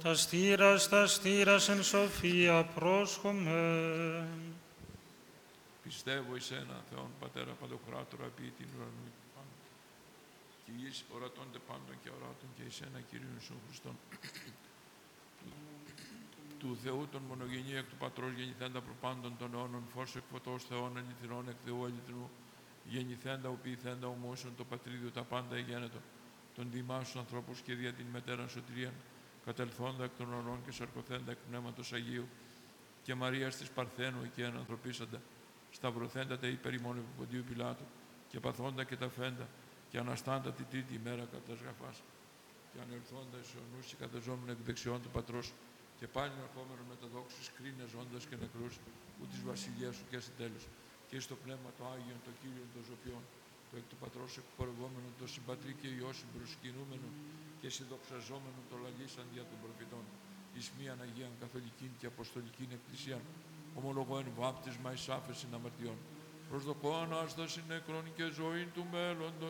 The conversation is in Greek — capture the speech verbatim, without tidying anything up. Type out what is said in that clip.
Τα στήρας, τα στήρας εν σοφία πρόσχομαι. Πιστεύω εις ένα Θεόν Πατέρα Παντοκράτορα, ποιητή την ουρανού και του πάντων. Και εις ορατώνται πάντων και οράτων και εις ένα Κύριον Ιησού Χριστόν. Του Θεού τον μονογενή εκ του Πατρός γεννηθέντα προπάντων των αιώνων, φως εκ φωτός Θεών αληθινών εκ Θεού αληθινού, γεννηθέντα ο ποιηθέντα ομόσιον το πατρίδιο τα πάντα εγένετο, των δημάσους ανθρώπους και δια την μετέραν σωτηρίαν, κατελθόντα εκ των ορών και σαρκωθέντα εκ πνεύματος Αγίου, και Μαρίας της Παρθένου και ανθρωπίσαντα, σταυρωθέντα τα υπέρ ημών επί Ποντίου Πιλάτου, και παθόντα και τα φέντα, και αναστάντα τη τρίτη ημέρα κατά σγαφάς, και ανελθόντα εις ουρανούς και κατεζόμενα εκ δεξιών του Πατρός, και πάλι ερχόμενο με τα δόξης κρίνε ζώντας και νεκρούς, ου της βασιλείας σου και ασυντέλους, και στο πνεύμα το Άγιον, το Κύριον των Ζωπιών, το εκ του Πατρός εκπορευόμενο, το συμπατρί και Υιό συμπροσκυνούμενο, και συνδοξαζόμενο το λαλήσαν δια των προφητών, εις μίαν Αγίαν Καθολικήν και Αποστολικήν Εκκλησίαν, ομολογώ εν βάπτισμα εις άφεσιν αμαρτιών, προσδοκώ Ανάσταση νεκρών και ζωή του μέλλοντος